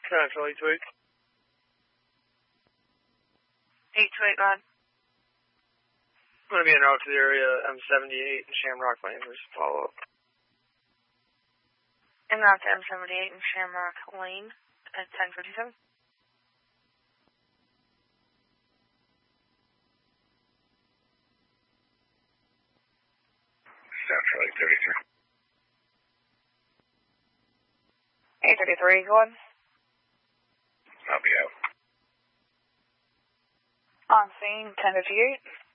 Central 828. 828, man. I'm going to be en route to the area M78 in Shamrock Lane. There's a follow-up. En route to M78 in Shamrock Lane at 10:57. Central 833. 833, go on. I'll be out. On scene, 10:58.